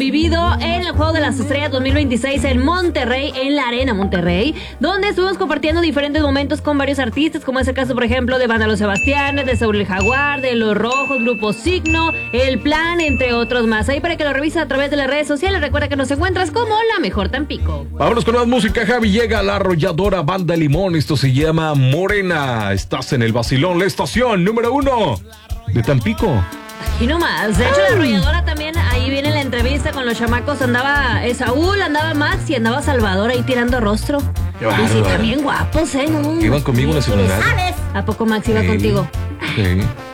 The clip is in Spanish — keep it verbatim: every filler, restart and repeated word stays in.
vivido en el Juego de las Estrellas dos mil veintiséis en Monterrey, en la Arena Monterrey, donde estuvimos compartiendo diferentes momentos con varios artistas, como es el caso, por ejemplo, de Banda Los Sebastianes, de Saúl el Jaguar, de Los Rojos, Grupo Signo, El Plan, entre otros más. Ahí para que lo revises a través de las redes sociales. Recuerda que nos encuentras como La Mejor Tampico. Vámonos con más música, Javi. Llega la arrolladora Banda Limón. Esto se llama Morena. Estás en el vacilón, la estación número uno de Tampico. Y no más. De hecho, la arrolladora también, ahí viene la entrevista con los chamacos. Andaba eh, Saúl, andaba Max y andaba Salvador ahí tirando rostro. Qué y sí, también guapos, ¿eh? No, iban conmigo en la secundaria. ¿A poco Max iba Sí. contigo? Sí.